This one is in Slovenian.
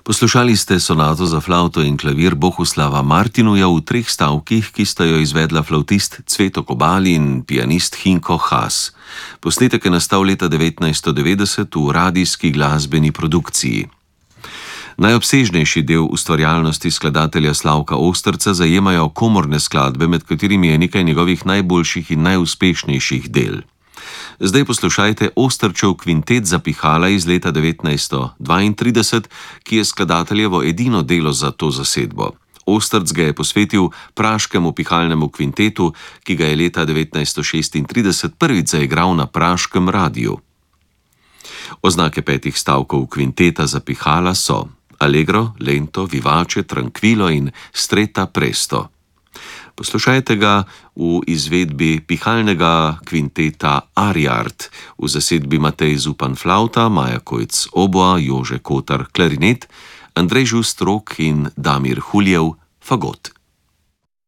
Poslušali ste sonato za flavto in klavir Bohuslava Martinuja v 3 stavkih, ki sta jo izvedla flavtist Cveto Kobal in pianist Hinko Haas. Posnetek je nastal leta 1990 v radijski glasbeni produkciji. Najobsežnejši del ustvarjalnosti skladatelja Slavka Osterca zajemajo komorne skladbe, med katerimi je nekaj njegovih najboljših in najuspešnejših del. Zdaj poslušajte Osterčev kvintet za pihala iz leta 1932, ki je skladateljevo edino delo za to zasedbo. Osterc ga je posvetil praškemu pihalnemu kvintetu, ki ga je leta 1936 prvič zaigral na praškem radiju. Oznake 5 stavkov kvinteta za pihala so allegro, lento, vivace, tranquillo in stretta presto. Poslušajte ga v izvedbi pihalnega kvinteta Ariart, v zasedbi Matej Zupan flavta, Maja Kojc oboa, Jože Kotar klarinet, Andrej Žust rog in Damir Huljev fagot.